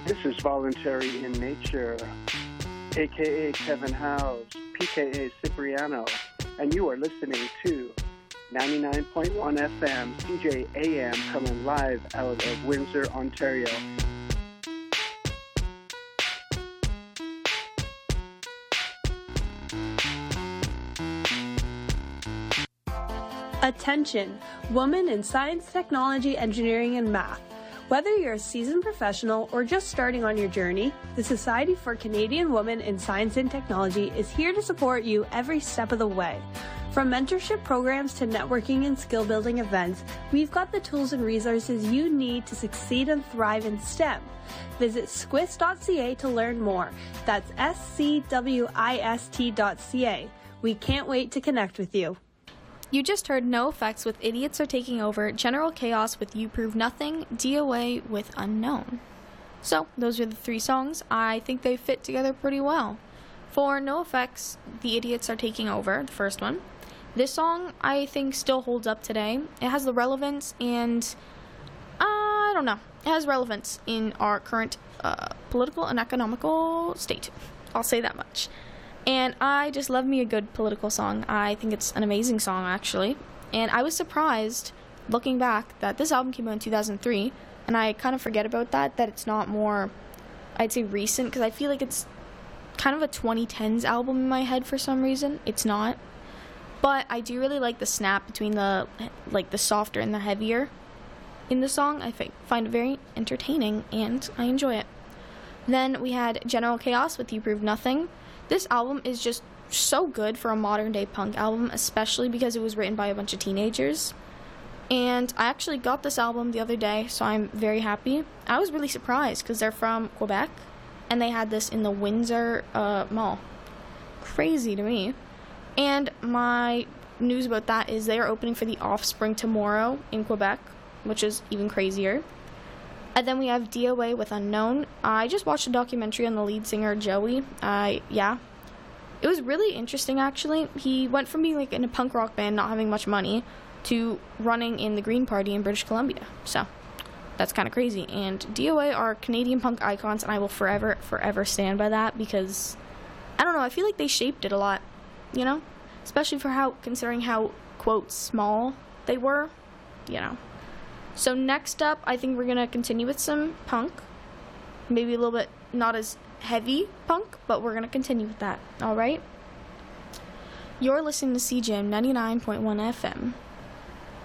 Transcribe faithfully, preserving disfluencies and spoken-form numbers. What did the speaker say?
This is Voluntary in Nature, a k a. Kevin Howes, P K A Cipriano, and you are listening to ninety-nine point one F M, C J A M, coming live out of Windsor, Ontario. Attention, women in science, technology, engineering, and math. Whether you're a seasoned professional or just starting on your journey, the Society for Canadian Women in Science and Technology is here to support you every step of the way. From mentorship programs to networking and skill-building events, we've got the tools and resources you need to succeed and thrive in STEM. Visit squist dot c a to learn more. That's S C W I S T dot C A. We can't wait to connect with you. You just heard NoFX with Idiots Are Taking Over, General Chaos with You Prove Nothing, D O A with Unknown. So, those are the three songs. I think they fit together pretty well. For NoFX, The Idiots Are Taking Over, the first one. This song, I think, still holds up today. It has the relevance and, uh, I don't know, it has relevance in our current uh, political and economical state. I'll say that much. And I just love me a good political song. I think it's an amazing song, actually. And I was surprised, looking back, that this album came out in two thousand three, and I kind of forget about that, that it's not more, I'd say, recent, because I feel like it's kind of a twenty tens album in my head for some reason. It's not. But I do really like the snap between the, like, the softer and the heavier in the song. I find it very entertaining, and I enjoy it. Then we had General Chaos with You Prove Nothing. This album is just so good for a modern-day punk album, especially because it was written by a bunch of teenagers. And I actually got this album the other day, so I'm very happy. I was really surprised because they're from Quebec, and they had this in the Windsor uh, Mall. Crazy to me. And my news about that is they are opening for The Offspring tomorrow in Quebec, which is even crazier. And then we have D O A with Unknown. I just watched a documentary on the lead singer, Joey. Uh, yeah. It was really interesting, actually. He went from being like in a punk rock band, not having much money, to running in the Green Party in British Columbia. So, that's kind of crazy. And D O A are Canadian punk icons, and I will forever, forever stand by that because, I don't know, I feel like they shaped it a lot, you know? Especially for how, considering how, quote, small they were, you know? So next up, I think we're going to continue with some punk. Maybe a little bit not as heavy punk, but we're going to continue with that. All right? You're listening to C J M ninety-nine point one F M.